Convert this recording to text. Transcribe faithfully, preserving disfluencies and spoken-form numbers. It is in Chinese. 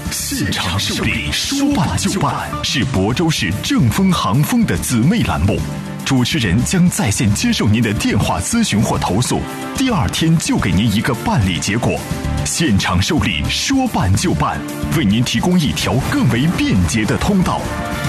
现场受理，说办就办，是亳州市正丰航丰的姊妹栏目。主持人将在线接受您的电话咨询或投诉，第二天就给您一个办理结果。现场受理，说办就办，为您提供一条更为便捷的通道。